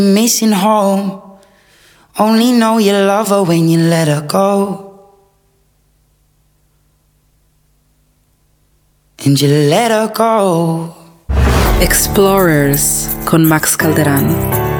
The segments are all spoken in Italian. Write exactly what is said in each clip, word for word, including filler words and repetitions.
Missing home. Only know you love her when you let her go. And you let her go. Explorers con Max Calderan.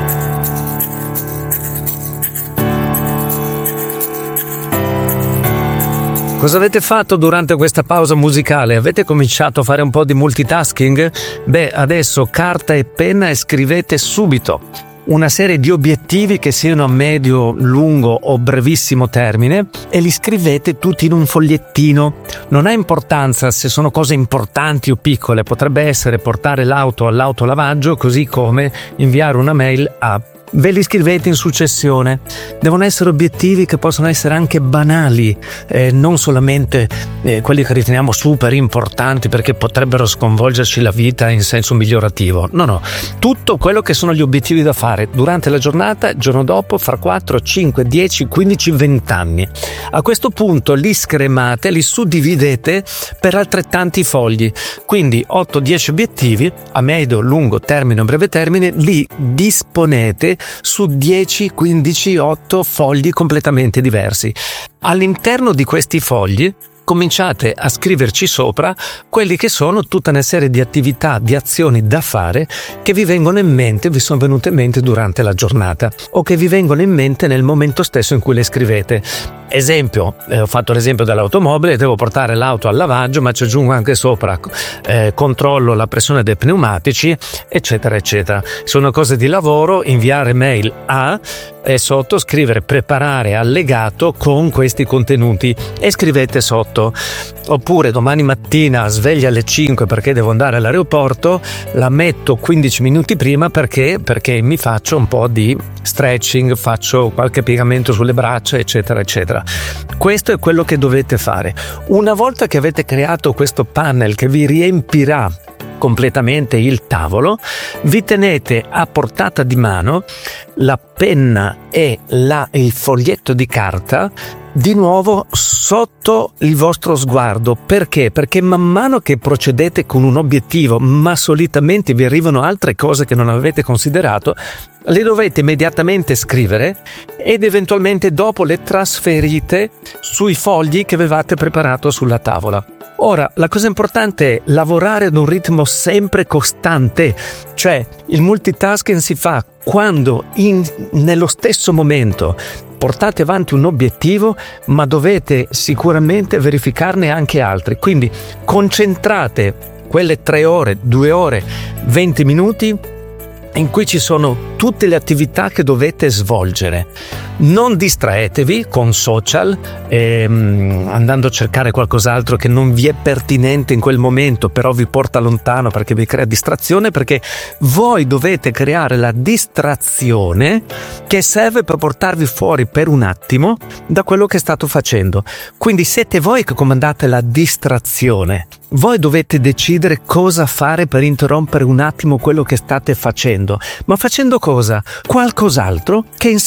Cosa avete fatto durante questa pausa musicale? Avete cominciato a fare un po' di multitasking? Beh, adesso carta e penna e scrivete subito una serie di obiettivi che siano a medio, lungo o brevissimo termine e li scrivete tutti in un fogliettino. Non ha importanza se sono cose importanti o piccole, potrebbe essere portare l'auto all'autolavaggio, così come inviare una mail a... Ve li scrivete in successione. Devono essere obiettivi che possono essere anche banali, eh, non solamente eh, quelli che riteniamo super importanti perché potrebbero sconvolgerci la vita in senso migliorativo. No, no, tutto quello che sono gli obiettivi da fare durante la giornata, il giorno dopo, fra quattro, cinque, dieci, quindici, venti anni. A questo punto li scremate, li suddividete per altrettanti fogli. Quindi otto dieci obiettivi a medio, lungo termine o breve termine li disponete su dieci, quindici, otto fogli completamente diversi. All'interno di questi fogli cominciate a scriverci sopra quelli che sono tutta una serie di attività, di azioni da fare che vi vengono in mente, vi sono venute in mente durante la giornata o che vi vengono in mente nel momento stesso in cui le scrivete. Esempio, eh, ho fatto l'esempio dell'automobile, devo portare l'auto al lavaggio, ma ci aggiungo anche sopra eh, controllo la pressione dei pneumatici, eccetera, eccetera. Sono cose di lavoro, inviare mail a e sotto scrivere preparare allegato con questi contenuti e scrivete sotto. Oppure domani mattina sveglia alle cinque perché devo andare all'aeroporto, la metto quindici minuti prima perché perché mi faccio un po' di stretching, faccio qualche piegamento sulle braccia, eccetera, eccetera. Questo è quello che dovete fare. Una volta che avete creato questo panel che vi riempirà completamente il tavolo, vi tenete a portata di mano la penna e la, il foglietto di carta di nuovo sotto il vostro sguardo. Perché? Perché man mano che procedete con un obiettivo, ma solitamente vi arrivano altre cose che non avete considerato, le dovete immediatamente scrivere ed eventualmente dopo le trasferite sui fogli che avevate preparato sulla tavola. Ora, la cosa importante è lavorare ad un ritmo sempre costante, cioè il multitasking si fa quando in, nello stesso momento portate avanti un obiettivo, ma dovete sicuramente verificarne anche altri. Quindi concentrate quelle tre ore, due ore, venti minuti in cui ci sono tutte le attività che dovete svolgere. Non distraetevi con social, ehm, andando a cercare qualcos'altro che non vi è pertinente in quel momento, però vi porta lontano perché vi crea distrazione, perché voi dovete creare la distrazione che serve per portarvi fuori per un attimo da quello che state facendo. Quindi siete voi che comandate la distrazione. Voi dovete decidere cosa fare per interrompere un attimo quello che state facendo. Ma facendo cosa? Qualcos'altro che